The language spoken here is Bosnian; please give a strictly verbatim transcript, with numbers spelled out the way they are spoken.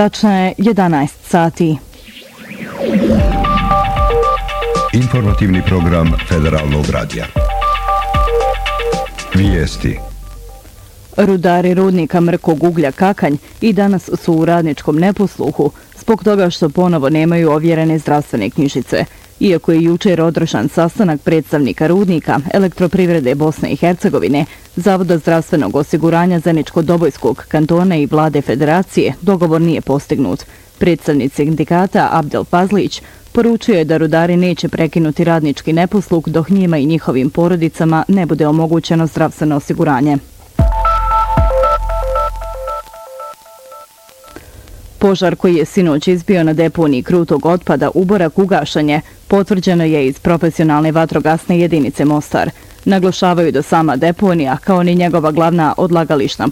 Tačno je jedanaest sati. Informativni program Federalnog radija. Vijesti. Rudari rudnika mrkog uglja Kakanj i danas su u radničkom neposluhu zbog toga što ponovo nemaju ovjerene zdravstvene knjižice. Iako je jučer održan sastanak predstavnika rudnika, Elektroprivrede Bosne i Hercegovine, Zavoda zdravstvenog osiguranja Zeničko-Dobojskog kantona i vlade federacije, dogovor nije postignut. Predstavnik sindikata Abdel Fazlić poručio je da rudari neće prekinuti radnički neposluh dok njima i njihovim porodicama ne bude omogućeno zdravstveno osiguranje. Požar koji je sinoć izbio na deponiji krutog otpada Uborak ugašen je, potvrđeno je iz profesionalne vatrogasne jedinice Mostar. Naglašavaju da sama deponija, kao ni njegova glavna odlagališna